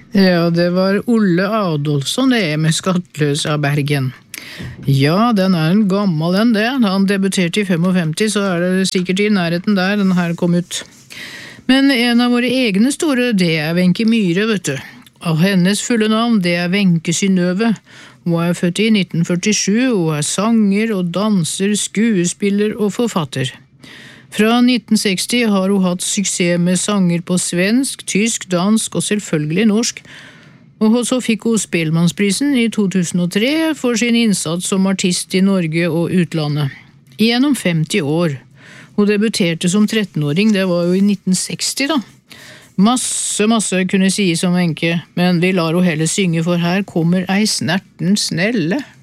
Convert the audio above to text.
Ja, det var Olle Adolfsson det med Skattløs av Bergen. Ja, den en gammel en det. Han debuterte i 55, så det sikkert i nærheten der den her kom ut. Men en av våre egne store, det Wenche Myhre, vet du. Og hennes fulle navn, det Wenche Synnøve. Hun født i 1947, og sanger og danser, skuespiller og forfatter. Fra 1960 har hun hatt suksess med sanger på svensk, tysk, dansk og selvfølgelig norsk, og så fikk hun Spellemannsprisen i 2003 for sin innsats som artist i Norge og utlandet. Gjennom 50 år. Hun debuterte som 13-åring, det var jo i 1960 da. Masse kunne sies om Wenche, men vi lar hun heller synge, for her kommer ei snerten snelle.